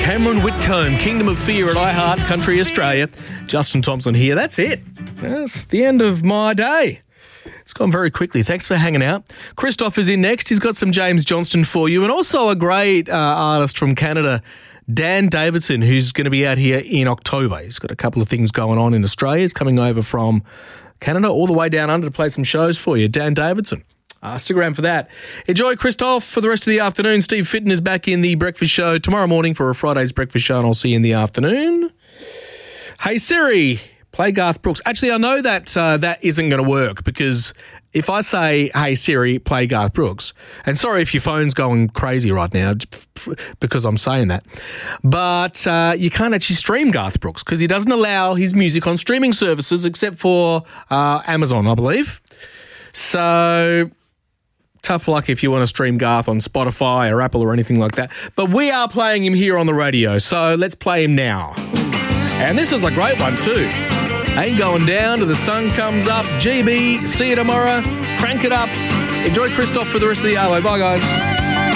Cameron Whitcomb, Kingdom of Fear at iHeart Country Australia. Justin Thompson here. That's it. That's the end of my day. It's gone very quickly. Thanks for hanging out. Christoph is in next. He's got some James Johnston for you, and also a great artist from Canada, Dan Davidson, who's going to be out here in October. He's got a couple of things going on in Australia. He's coming over from Canada all the way down under to play some shows for you. Dan Davidson. Stick around for that. Enjoy Christoph for the rest of the afternoon. Steve Fitton is back in the breakfast show tomorrow morning for a Friday's breakfast show, and I'll see you in the afternoon. Hey Siri, play Garth Brooks. Actually, I know that that isn't going to work, because if I say, hey Siri, play Garth Brooks, and sorry if your phone's going crazy right now because I'm saying that, but you can't actually stream Garth Brooks because he doesn't allow his music on streaming services except for Amazon, I believe. So tough luck if you want to stream Garth on Spotify or Apple or anything like that. But we are playing him here on the radio, so let's play him now. And this is a great one too. Ain't going down till the sun comes up. GB, see you tomorrow. Crank it up. Enjoy Christoph for the rest of the hour. Bye, guys.